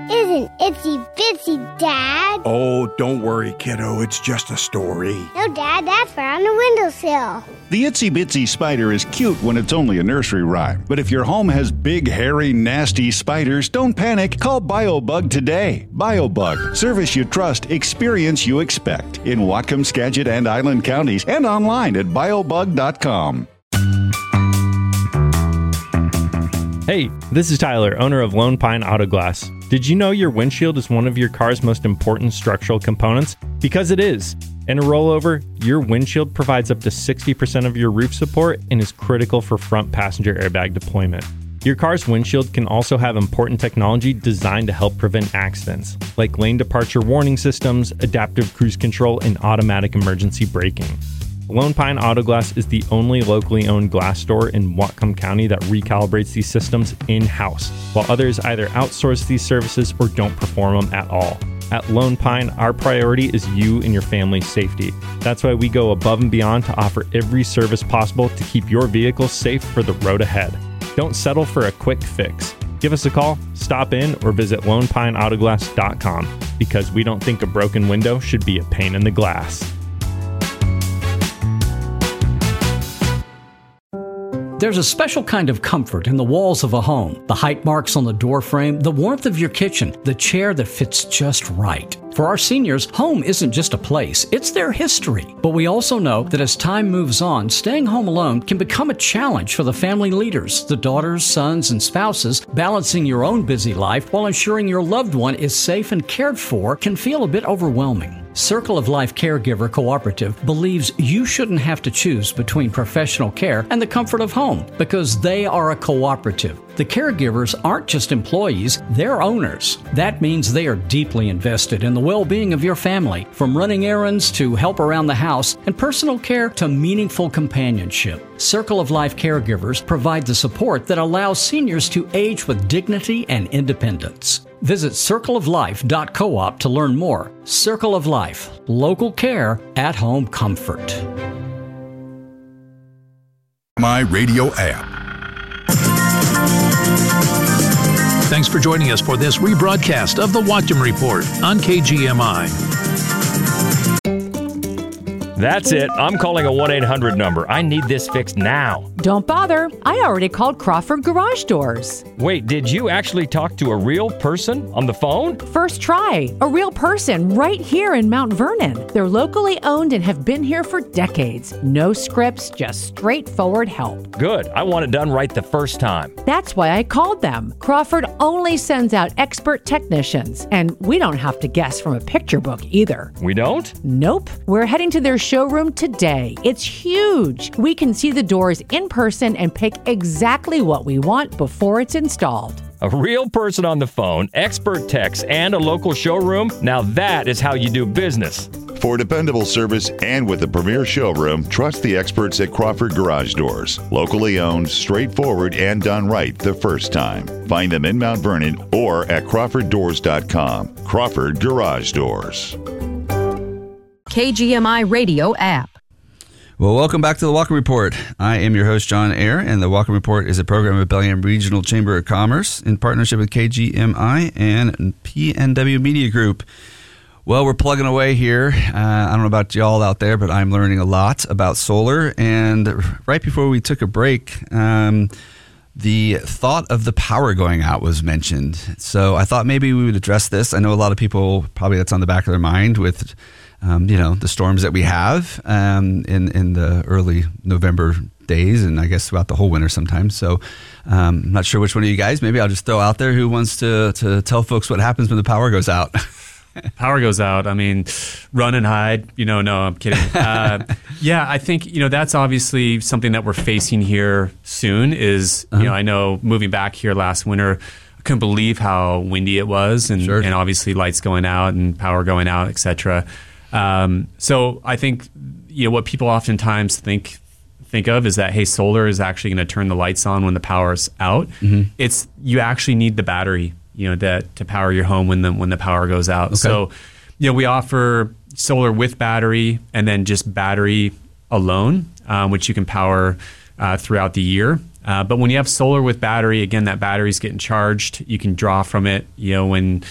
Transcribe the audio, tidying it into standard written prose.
isn't itsy bitsy, Dad. Oh, don't worry, kiddo. It's just a story. No, Dad, that's for on the windowsill. The Itsy Bitsy Spider is cute when it's only a nursery rhyme. But if your home has big, hairy, nasty spiders, don't panic. Call BioBug today. BioBug. Service you trust, experience you expect. In Whatcom, Skagit, and Island counties, and online at biobug.com. Hey, this is Tyler, owner of Lone Pine Auto Glass. Did you know your windshield is one of your car's most important structural components? Because it is. In a rollover, your windshield provides up to 60% of your roof support and is critical for front passenger airbag deployment. Your car's windshield can also have important technology designed to help prevent accidents, like lane departure warning systems, adaptive cruise control, and automatic emergency braking. Lone Pine Auto Glass is the only locally owned glass store in Whatcom County that recalibrates these systems in-house, while others either outsource these services or don't perform them at all. At Lone Pine, our priority is you and your family's safety. That's why we go above and beyond to offer every service possible to keep your vehicle safe for the road ahead. Don't settle for a quick fix. Give us a call, stop in, or visit lonepineautoglass.com, because we don't think a broken window should be a pain in the glass. There's a special kind of comfort in the walls of a home, the height marks on the door frame, the warmth of your kitchen, the chair that fits just right. For our seniors, home isn't just a place, it's their history. But we also know that as time moves on, staying home alone can become a challenge for the family leaders, the daughters, sons, and spouses. Balancing your own busy life while ensuring your loved one is safe and cared for can feel a bit overwhelming. Circle of Life Caregiver Cooperative believes you shouldn't have to choose between professional care and the comfort of home because they are a cooperative. The caregivers aren't just employees, they're owners. That means they are deeply invested in the well-being of your family, from running errands to help around the house and personal care to meaningful companionship. Circle of Life Caregivers provide the support that allows seniors to age with dignity and independence. Visit circleoflife.coop to learn more. Circle of Life, local care, at-home comfort. My radio app. Thanks for joining us for this rebroadcast of the Whatcom Report on KGMI. That's it. I'm calling a 1-800 number. I need this fixed now. Don't bother. I already called Crawford Garage Doors. Wait, did you actually talk to a real person on the phone? First try. A real person right here in Mount Vernon. They're locally owned and have been here for decades. No scripts, just straightforward help. Good. I want it done right the first time. That's why I called them. Crawford only sends out expert technicians, and we don't have to guess from a picture book either. We don't? Nope. We're heading to their showroom today. It's huge. We can see the doors in person and pick exactly what we want before it's installed. A real person on the phone, expert techs, and a local showroom? Now that is how you do business. For dependable service and with a premier showroom, trust the experts at Crawford Garage Doors. Locally owned, straightforward, and done right the first time. Find them in Mount Vernon or at crawforddoors.com. Crawford Garage Doors. KGMI Radio app. Well, welcome back to the Whatcom Report. I am your host, John Ayer, and the Whatcom Report is a program of Bellingham Regional Chamber of Commerce in partnership with KGMI and PNW Media Group. Well, we're plugging away here. I don't know about y'all out there, but I'm learning a lot about solar. And right before we took a break, the thought of the power going out was mentioned. So I thought maybe we would address this. I know a lot of people, probably that's on the back of their mind with the storms that we have in the early November days, and I guess throughout the whole winter sometimes. So I'm not sure which one of you guys, maybe I'll just throw out there who wants to tell folks what happens when the power goes out. Power goes out. I mean, run and hide. No, I'm kidding. Yeah, I think, that's obviously something that we're facing here soon is, I know moving back here last winter, I couldn't believe how windy it was and obviously lights going out and power going out, et cetera. So I think, what people oftentimes think of is that, hey, solar is actually going to turn the lights on when the power's out. Mm-hmm. It's, you actually need the battery, that to power your home when the power goes out. Okay. So, we offer solar with battery and then just battery alone, which you can power throughout the year. But when you have solar with battery, again, that battery's getting charged. You can draw from it, when